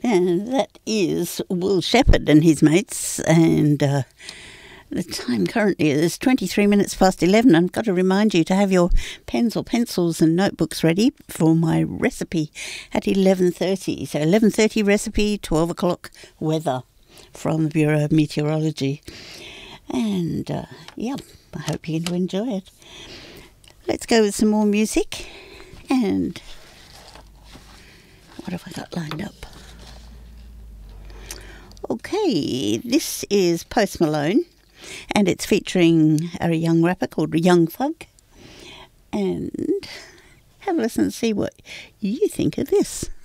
And that is Will Shepherd and his mates. And the time currently is 23 minutes past 11. I've got to remind you to have your pens or pencils and notebooks ready for my recipe at 11:30. So 11:30 recipe, 12 o'clock weather from the Bureau of Meteorology. And I hope you're going to enjoy it. Let's go with some more music. And what have I got lined up? Okay, this is Post Malone, and it's featuring a young rapper called Young Thug. And have a listen and see what you think of this.